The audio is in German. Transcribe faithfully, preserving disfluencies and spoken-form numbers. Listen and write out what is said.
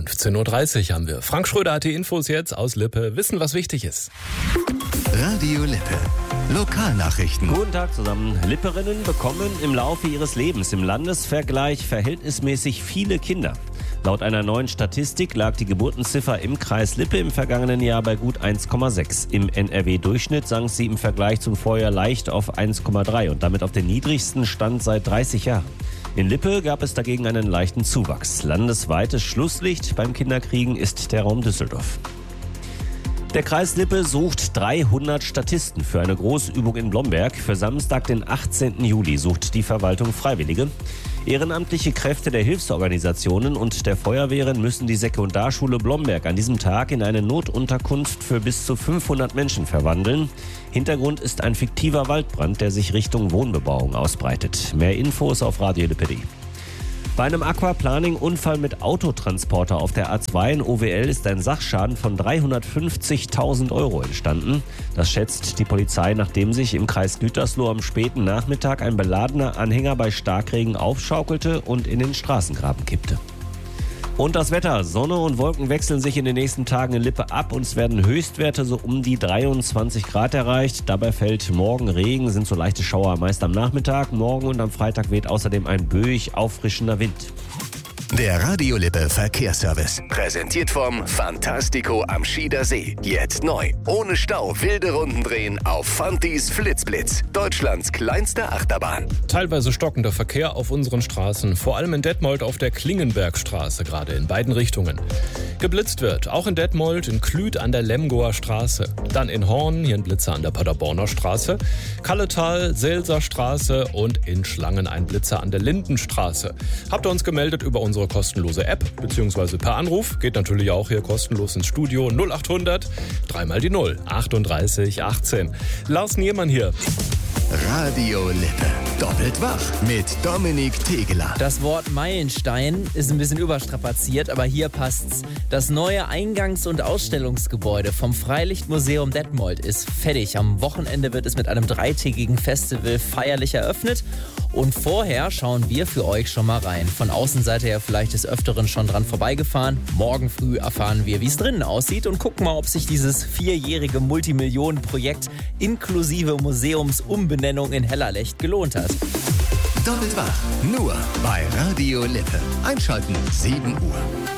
fünfzehn Uhr dreißig haben wir. Frank Schröder hat die Infos jetzt aus Lippe. Wissen, was wichtig ist. Radio Lippe. Lokalnachrichten. Guten Tag zusammen. Lipperinnen bekommen im Laufe ihres Lebens im Landesvergleich verhältnismäßig viele Kinder. Laut einer neuen Statistik lag die Geburtenziffer im Kreis Lippe im vergangenen Jahr bei gut eins Komma sechs. Im N R W-Durchschnitt sank sie im Vergleich zum Vorjahr leicht auf eins Komma drei und damit auf den niedrigsten Stand seit dreißig Jahren. In Lippe gab es dagegen einen leichten Zuwachs. Landesweites Schlusslicht beim Kinderkriegen ist der Raum Düsseldorf. Der Kreis Lippe sucht dreihundert Statisten für eine Großübung in Blomberg. Für Samstag, den achtzehnten Juli, sucht die Verwaltung Freiwillige. Ehrenamtliche Kräfte der Hilfsorganisationen und der Feuerwehren müssen die Sekundarschule Blomberg an diesem Tag in eine Notunterkunft für bis zu fünfhundert Menschen verwandeln. Hintergrund ist ein fiktiver Waldbrand, der sich Richtung Wohnbebauung ausbreitet. Mehr Infos auf radio lippe punkt de. Bei einem Aquaplaning-Unfall mit Autotransporter auf der A zwei in O W L ist ein Sachschaden von dreihundertfünfzigtausend Euro entstanden. Das schätzt die Polizei, nachdem sich im Kreis Gütersloh am späten Nachmittag ein beladener Anhänger bei Starkregen aufschaukelte und in den Straßengraben kippte. Und das Wetter. Sonne und Wolken wechseln sich in den nächsten Tagen in Lippe ab und es werden Höchstwerte so um die dreiundzwanzig Grad erreicht. Dabei fällt morgen Regen, sind so leichte Schauer meist am Nachmittag. Morgen und am Freitag weht außerdem ein böig auffrischender Wind. Der Radio Lippe Verkehrsservice. Präsentiert vom Fantastico am Schieder See. Jetzt neu. Ohne Stau wilde Runden drehen auf Fantis Flitzblitz. Deutschlands kleinste Achterbahn. Teilweise stockender Verkehr auf unseren Straßen, vor allem in Detmold auf der Klingenbergstraße, gerade in beiden Richtungen. Geblitzt wird, auch in Detmold, in Klüth an der Lemgoer Straße. Dann in Horn, hier ein Blitzer an der Paderborner Straße. Kalletal, Selser Straße und in Schlangen ein Blitzer an der Lindenstraße. Habt ihr uns gemeldet über unsere kostenlose App, beziehungsweise per Anruf, geht natürlich auch hier kostenlos ins Studio null achthundert, dreimal die null, achtunddreißig achtzehn. Lars Niemann hier. Radio Lippe. Doppelt wach mit Dominik Tegeler. Das Wort Meilenstein ist ein bisschen überstrapaziert, aber hier passt's. Das neue Eingangs- und Ausstellungsgebäude vom Freilichtmuseum Detmold ist fertig. Am Wochenende wird es mit einem dreitägigen Festival feierlich eröffnet. Und vorher schauen wir für euch schon mal rein. Von außen seid ihr ja vielleicht des Öfteren schon dran vorbeigefahren. Morgen früh erfahren wir, wie es drinnen aussieht und gucken mal, ob sich dieses vierjährige Multimillionenprojekt inklusive Museumsumbenennung in Hellerlecht gelohnt hat. Doppelt wach. Nur bei Radio Lippe. Einschalten sieben Uhr.